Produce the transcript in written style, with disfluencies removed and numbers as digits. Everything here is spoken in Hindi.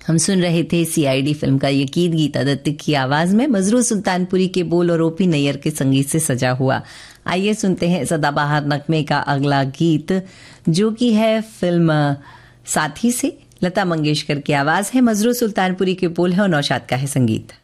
हम सुन रहे थे सीआईडी फिल्म का ये गीत गीता दत्त की आवाज में मजरू सुल्तानपुरी के बोल और ओपी नैयर के संगीत से सजा हुआ। आइए सुनते हैं सदाबहार नगमे का अगला गीत, जो कि है फिल्म साथी से। लता मंगेशकर की आवाज है, मजरू सुल्तानपुरी के बोल है और नौशाद का है संगीत।